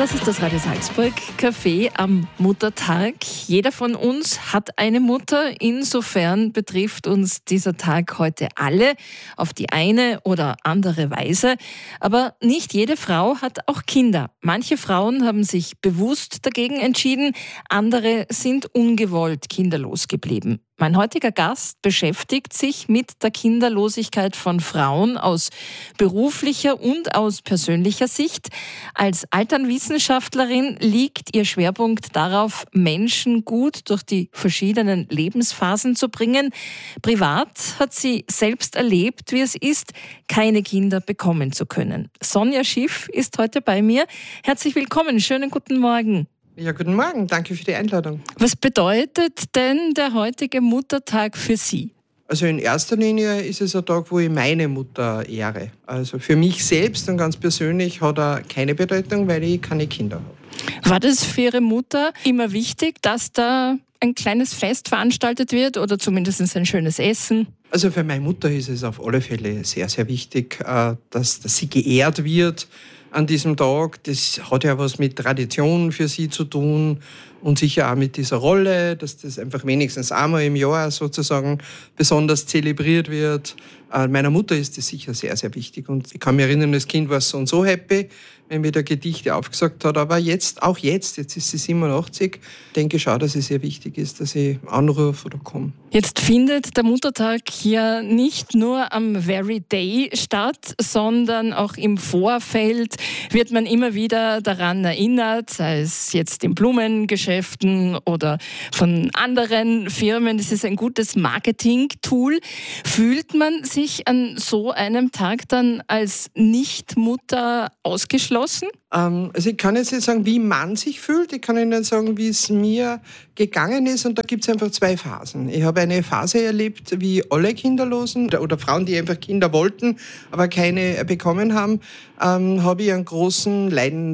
Das ist das Radio Salzburg Café am Muttertag. Jeder von uns hat eine Mutter. Insofern betrifft uns dieser Tag heute alle auf die eine oder andere Weise. Aber nicht jede Frau hat auch Kinder. Manche Frauen haben sich bewusst dagegen entschieden, andere sind ungewollt kinderlos geblieben. Mein heutiger Gast beschäftigt sich mit der Kinderlosigkeit von Frauen aus beruflicher und aus persönlicher Sicht. Als Alternwissenschaftlerin liegt ihr Schwerpunkt darauf, Menschen gut durch die verschiedenen Lebensphasen zu bringen. Privat hat sie selbst erlebt, wie es ist, keine Kinder bekommen zu können. Sonja Schiff ist heute bei mir. Herzlich willkommen, schönen guten Morgen. Ja, guten Morgen, danke für die Einladung. Was bedeutet denn der heutige Muttertag für Sie? Also in erster Linie ist es ein Tag, wo ich meine Mutter ehre. Also für mich selbst und ganz persönlich hat er keine Bedeutung, weil ich keine Kinder habe. War das für Ihre Mutter immer wichtig, dass da ein kleines Fest veranstaltet wird oder zumindest ein schönes Essen? Also für meine Mutter ist es auf alle Fälle sehr, sehr wichtig, dass sie geehrt wird an diesem Tag. Das hat ja was mit Tradition für sie zu tun und sicher auch mit dieser Rolle, dass das einfach wenigstens einmal im Jahr sozusagen besonders zelebriert wird. Meiner Mutter ist das sicher sehr, sehr wichtig und ich kann mich erinnern, als Kind war es so und so happy, wenn mir der Gedichte aufgesagt hat, aber jetzt ist sie 87, denke ich schon, dass es sehr wichtig ist, dass ich anrufe oder komme. Jetzt findet der Muttertag ja nicht nur am Very Day statt, sondern auch im Vorfeld wird man immer wieder daran erinnert, sei es jetzt in Blumengeschäften oder von anderen Firmen. Das ist ein gutes Marketing-Tool. Fühlt man sich an so einem Tag dann als Nichtmutter ausgeschlossen? Also ich kann jetzt nicht sagen, wie man sich fühlt. Ich kann Ihnen sagen, wie es mir gegangen ist. Und da gibt es einfach zwei Phasen. Ich habe eine Phase erlebt, wie alle Kinderlosen oder Frauen, die einfach Kinder wollten, aber keine bekommen haben, habe ich einen großen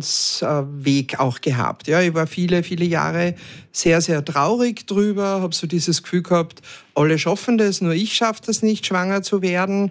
Leidensweg auch gehabt. Ja, ich war viele, viele Jahre sehr, sehr traurig drüber, habe so dieses Gefühl gehabt, alle schaffen das, nur ich schaffe das nicht, schwanger zu werden.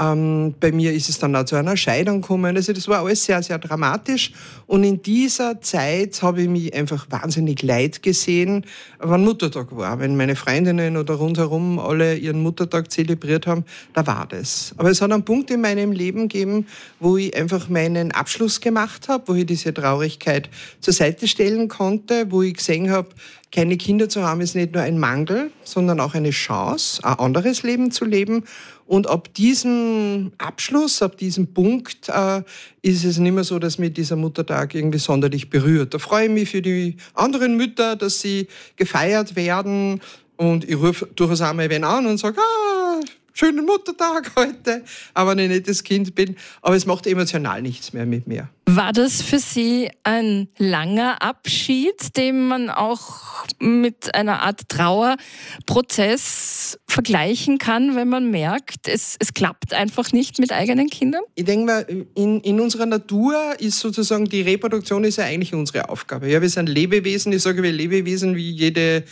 Bei mir ist es dann auch zu einer Scheidung gekommen. Also das war alles sehr, sehr dramatisch. Und in dieser Zeit habe ich mich einfach wahnsinnig leid gesehen, wann Muttertag war. Wenn meine Freundinnen oder rundherum alle ihren Muttertag zelebriert haben, da war das. Aber es hat einen Punkt in meinem Leben gegeben, wo ich einfach meinen Abschluss gemacht habe, wo ich diese Traurigkeit zur Seite stellen konnte, wo ich gesehen habe, keine Kinder zu haben ist nicht nur ein Mangel, sondern auch eine Chance, ein anderes Leben zu leben. Und ab diesem Abschluss, ab diesem Punkt ist es nicht mehr so, dass mich dieser Muttertag irgendwie sonderlich berührt. Da freue ich mich für die anderen Mütter, dass sie gefeiert werden. Und ich rufe durchaus einmal wen an und sage, schönen Muttertag heute, aber wenn ich nicht das Kind bin. Aber es macht emotional nichts mehr mit mir. War das für Sie ein langer Abschied, den man auch mit einer Art Trauerprozess vergleichen kann, wenn man merkt, es klappt einfach nicht mit eigenen Kindern? Ich denke mal, in unserer Natur ist sozusagen die Reproduktion ist ja eigentlich unsere Aufgabe. Ja, wir sind Lebewesen, ich sage wir Lebewesen wie jede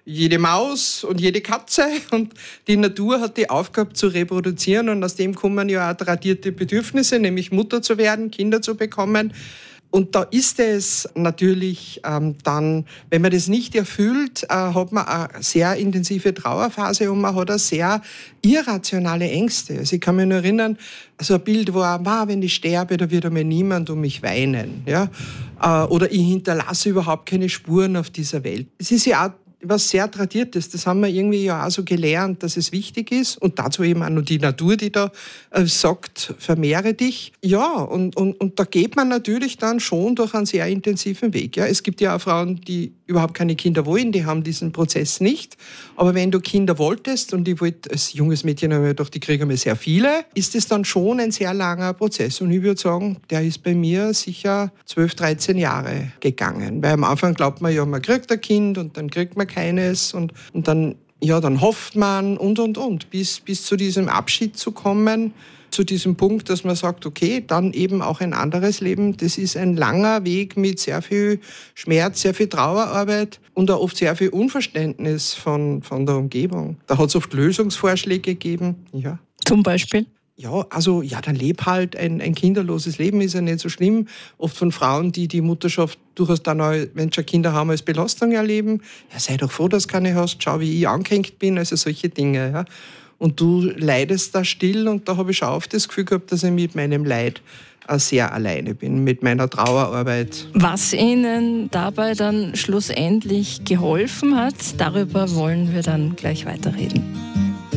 Maus und jede Katze und die Natur hat die Aufgabe zu reproduzieren und aus dem kommen ja auch tradierte Bedürfnisse, nämlich Mutter zu werden, Kinder zu bekommen. Und da ist es natürlich dann, wenn man das nicht erfüllt, hat man eine sehr intensive Trauerphase und man hat auch sehr irrationale Ängste. Also ich kann mich nur erinnern, so ein Bild war, wenn ich sterbe, da wird einmal niemand um mich weinen. Ja? Oder ich hinterlasse überhaupt keine Spuren auf dieser Welt. Es ist ja auch was sehr Tradiertes. Das haben wir irgendwie ja auch so gelernt, dass es wichtig ist. Und dazu eben auch noch die Natur, die da sagt, vermehre dich. Ja, und da geht man natürlich dann schon durch einen sehr intensiven Weg. Ja. Es gibt ja auch Frauen, die überhaupt keine Kinder wollen, die haben diesen Prozess nicht. Aber wenn du Kinder wolltest, und ich wollte als junges Mädchen, habe ich gedacht, die kriegen wir sehr viele, ist es dann schon ein sehr langer Prozess. Und ich würde sagen, der ist bei mir sicher 12, 13 Jahre gegangen. Weil am Anfang glaubt man ja, man kriegt ein Kind und dann kriegt man keines und dann hofft man und bis zu diesem Abschied zu kommen, zu diesem Punkt, dass man sagt, okay, dann eben auch ein anderes Leben. Das ist ein langer Weg mit sehr viel Schmerz, sehr viel Trauerarbeit und auch oft sehr viel Unverständnis von der Umgebung. Da hat es oft Lösungsvorschläge gegeben. Ja. Zum Beispiel? Ja, also, ja, dann leb halt ein kinderloses Leben, ist ja nicht so schlimm. Oft von Frauen, die die Mutterschaft durchaus dann auch, wenn sie schon Kinder haben, als Belastung erleben. Ja, sei doch froh, dass du keine hast. Schau, wie ich angehängt bin, also solche Dinge. Ja. Und du leidest da still und da habe ich schon oft das Gefühl gehabt, dass ich mit meinem Leid sehr alleine bin, mit meiner Trauerarbeit. Was Ihnen dabei dann schlussendlich geholfen hat, darüber wollen wir dann gleich weiterreden.